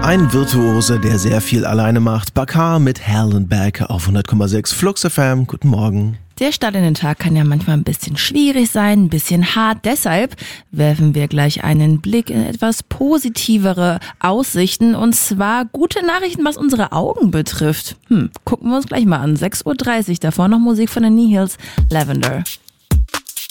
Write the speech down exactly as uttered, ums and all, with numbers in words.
Ein Virtuose, der sehr viel alleine macht. Bakar mit Hell and Back auf hundert Komma sechs Flux F M. Guten Morgen. Der Start in den Tag kann ja manchmal ein bisschen schwierig sein, ein bisschen hart. Deshalb werfen wir gleich einen Blick in etwas positivere Aussichten. Und zwar gute Nachrichten, was unsere Augen betrifft. Hm, gucken wir uns gleich mal an. sechs Uhr dreißig, davor noch Musik von den Nihils, Lavender.